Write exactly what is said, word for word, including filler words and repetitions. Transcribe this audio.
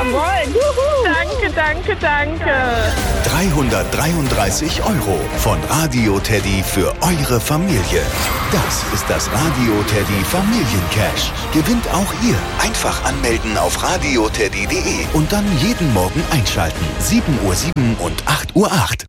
Jawohl. Juhu. Danke, danke, danke. dreihundertdreiunddreißig Euro von Radio Teddy für eure Familie. Das ist das Radio Teddy Familiencash. Gewinnt auch ihr. Einfach anmelden auf radioteddy punkt de und dann jeden Morgen einschalten. sieben Uhr sieben und acht Uhr acht.